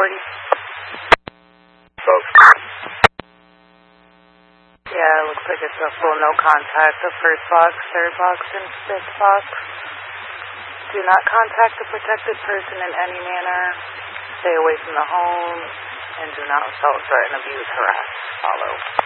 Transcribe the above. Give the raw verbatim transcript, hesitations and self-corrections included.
forty. Folks. Yeah, it looks like it's a full no contact. The first box, third box, and fifth box. Do not contact the protected person in any manner. Stay away from the home. And do not assault, threaten, abuse, harass. Follow.